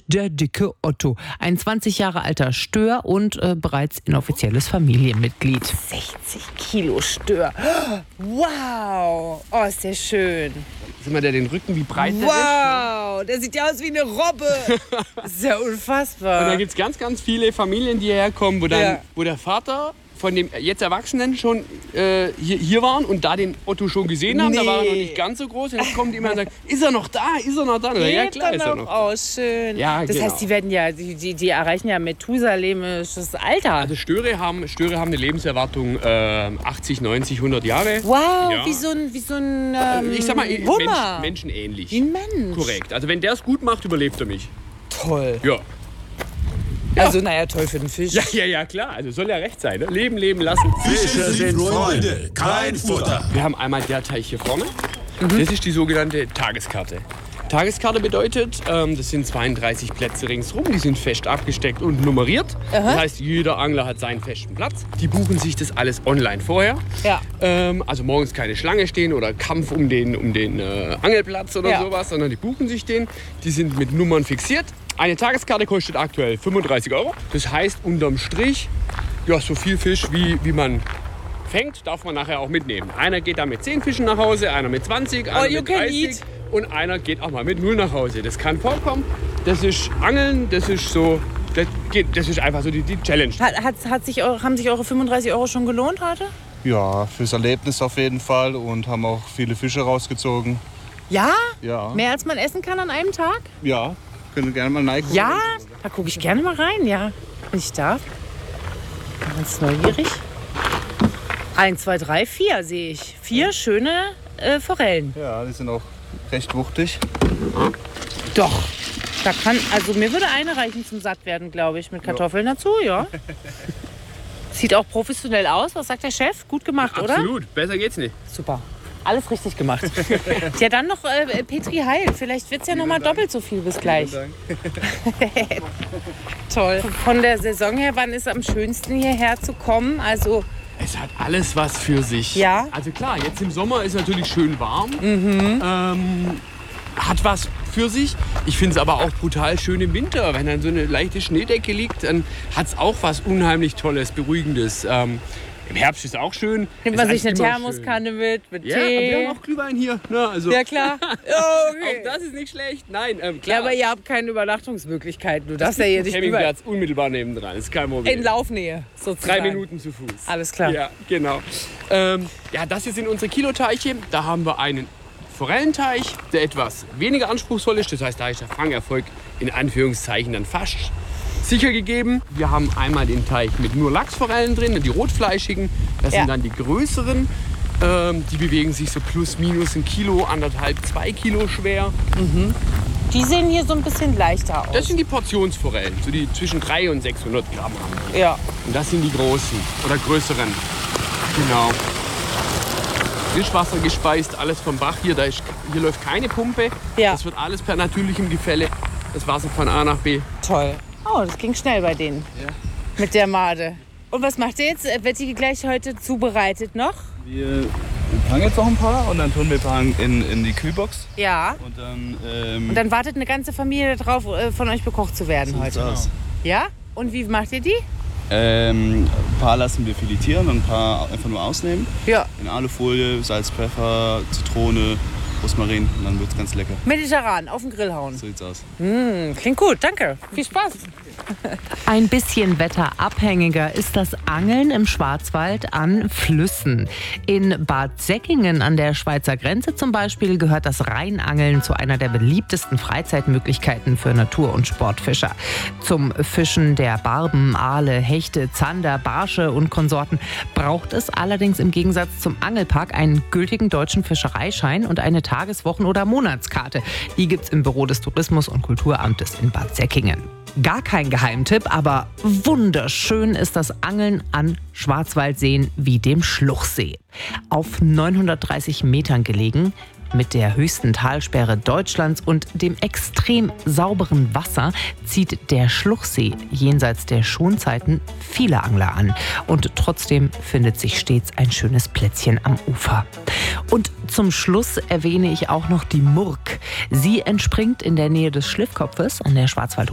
der dicke Otto. Ein 20 Jahre alter Stör und bereits inoffizielles Familienmitglied. 60 Kilo Stör. Wow. Oh, ist der schön. Sieht man da den Rücken, wie breit der ist? Wow, der sieht ja aus wie eine Robbe. Das ist ja unfassbar. Und da gibt es ganz, ganz viele Familien, die hierher kommen, wo der Vater von dem jetzt Erwachsenen schon hier waren und da den Otto schon gesehen haben. Da war er noch nicht ganz so groß. Und jetzt kommt jemand und sagt, ist er noch da? Ist er noch da? Ja, klar ist er noch da. Oh, schön. Ja, das heißt, die werden ja, die erreichen ja Methusalemisches Alter. Also Störe haben eine Lebenserwartung 80, 90, 100 Jahre. Wow, Ja. wie so ein Ich sag mal, Hummer. menschenähnlich. Wie ein Mensch. Korrekt. Also wenn der es gut macht, überlebt er mich. Toll. Ja. Also, naja, toll für den Fisch. Ja, klar. Also soll ja recht sein. Ne? Leben lassen. Fische sind Freunde, kein Futter. Wir haben einmal der Teich hier vorne. Das ist die sogenannte Tageskarte. Tageskarte bedeutet, das sind 32 Plätze ringsrum, die sind fest abgesteckt und nummeriert. Das heißt, jeder Angler hat seinen festen Platz. Die buchen sich das alles online vorher. Ja. Also morgens keine Schlange stehen oder Kampf um den Angelplatz oder Ja. sowas, sondern die buchen sich den. Die sind mit Nummern fixiert. Eine Tageskarte kostet aktuell 35 €. Das heißt, unterm Strich, ja, so viel Fisch, wie man fängt, darf man nachher auch mitnehmen. Einer geht da mit 10 Fischen nach Hause, einer mit 20, einer you mit can 30 eat. und einer geht auch mal mit 0 nach Hause. Das kann vorkommen. Das ist Angeln, das ist einfach so die Challenge. Haben sich eure 35 € schon gelohnt heute? Ja, fürs Erlebnis auf jeden Fall und haben auch viele Fische rausgezogen. Ja? Ja, Mehr als man essen kann an einem Tag? ja, können gerne mal reingucken. Ja, da gucke ich gerne mal rein, ja. Wenn ich darf. Bin ganz neugierig. 1, 2, 3, 4 sehe ich. 4 schöne Forellen. Ja, die sind auch recht wuchtig. Doch. Also mir würde eine reichen zum Sattwerden, glaube ich, mit Kartoffeln dazu, ja. Sieht auch professionell aus. Was sagt der Chef? Gut gemacht, oder? Absolut, besser geht's nicht. Super. Alles richtig gemacht. Ja, dann noch Petri Heil. Vielleicht wird es ja noch mal doppelt so viel bis gleich. Toll. Von der Saison her, wann ist am schönsten hierher zu kommen? Also Es hat alles was für sich. Ja? Also klar, jetzt im Sommer ist natürlich schön warm. Hat was für sich. Ich finde es aber auch brutal schön im Winter. Wenn dann so eine leichte Schneedecke liegt, dann hat es auch was unheimlich Tolles, Beruhigendes. Im Herbst ist es auch schön. nimmt Ist man sich eine eigentlich immer Thermoskanne mit schön. Ja, aber wir Tee. haben auch Glühwein hier. Ne? Also, Ja, klar. Oh, auch okay. das ist nicht schlecht. Nein, Ja, klar. aber ihr habt keine Übernachtungsmöglichkeiten. Du darfst ja hier nicht über Campingplatz unmittelbar nebendran. Ist kein Problem. in Laufnähe sozusagen. 3 Minuten zu Fuß. Alles klar. Ja, genau. Ja, das hier sind unsere Kiloteiche. Da haben wir einen Forellenteich, der etwas weniger anspruchsvoll ist. Das heißt, da ist der Fangerfolg in Anführungszeichen dann fast sicher gegeben. Wir haben einmal den Teich mit nur Lachsforellen drin, die rotfleischigen. Das Ja. sind dann die größeren. Die bewegen sich so plus minus 1 Kilo, 1,5, 2 Kilo schwer. Die sehen hier so ein bisschen leichter aus. Das sind die Portionsforellen, so die zwischen 300 und 600 Gramm haben die. Ja. Und das sind die großen oder größeren. Genau. Frischwasser gespeist, alles vom Bach. Hier läuft keine Pumpe. Ja. Das wird alles per natürlichem Gefälle. Das Wasser von A nach B. Toll. Oh, das ging schnell bei denen. Ja. Mit der Made. Und was macht ihr jetzt? Wird die gleich heute zubereitet noch? Wir fangen jetzt noch ein paar und dann tun wir ein paar in die Kühlbox. Ja. Und dann, Und dann wartet eine ganze Familie darauf, von euch bekocht zu werden heute. aus. Ja? Und wie macht ihr die? Ein paar lassen wir filetieren und ein paar einfach nur ausnehmen. Ja. In Alufolie, Salz, Pfeffer, Zitrone, Rosmarin und dann wird's ganz lecker. Mediterran, auf den Grill hauen. So sieht's aus. Klingt gut, danke. Viel Spaß. Ein bisschen wetterabhängiger ist das Angeln im Schwarzwald an Flüssen. In Bad Säckingen an der Schweizer Grenze zum Beispiel gehört das Rheinangeln zu einer der beliebtesten Freizeitmöglichkeiten für Natur- und Sportfischer. Zum Fischen der Barben, Aale, Hechte, Zander, Barsche und Konsorten braucht es allerdings im Gegensatz zum Angelpark einen gültigen deutschen Fischereischein und eine Tageswochen- oder Monatskarte. Die gibt's im Büro des Tourismus- und Kulturamtes in Bad Säckingen. Gar kein Geheimtipp, aber wunderschön ist das Angeln an Schwarzwaldseen wie dem Schluchsee. Auf 930 Metern gelegen, mit der höchsten Talsperre Deutschlands und dem extrem sauberen Wasser zieht der Schluchsee jenseits der Schonzeiten viele Angler an. Und trotzdem findet sich stets ein schönes Plätzchen am Ufer. Und zum Schluss erwähne ich auch noch die Murk. Sie entspringt in der Nähe des Schliffkopfes an der Schwarzwald